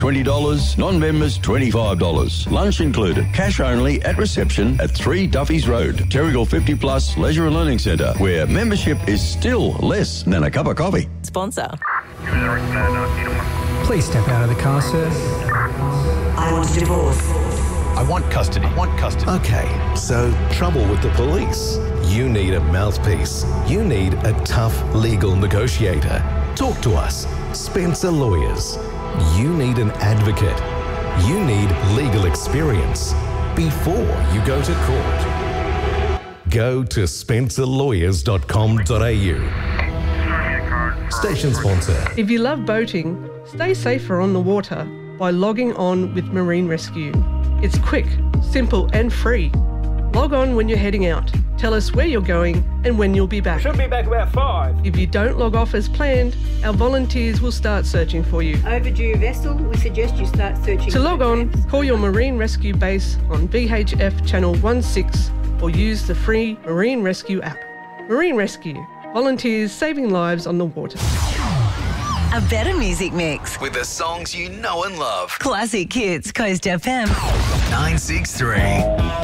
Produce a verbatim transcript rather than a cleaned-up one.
twenty dollars. Non-members, twenty-five dollars. Lunch included. Cash only at reception at three Duffy's Road, Terrigal fifty plus Leisure and Learning Centre, where membership is still less than a cup of coffee. Sponsor. Please step out of the car, sir. I want a divorce. I want custody. I want custody. Okay, so trouble with the police. You need a mouthpiece. You need a tough legal negotiator. Talk to us. Spencer Lawyers. You need an advocate. You need legal experience before you go to court. Go to spencer lawyers dot com dot a u. Station sponsor. If you love boating, stay safer on the water by logging on with Marine Rescue. It's quick, simple and free. Log on when you're heading out. Tell us where you're going and when you'll be back. Should be back about five. If you don't log off as planned, our volunteers will start searching for you. Overdue vessel, we suggest you start searching. To log on, call your Marine Rescue base on V H F channel one six or use the free Marine Rescue app. Marine Rescue, volunteers saving lives on the water. A better music mix. With the songs you know and love. Classic Hits, Coast F M. nine six three.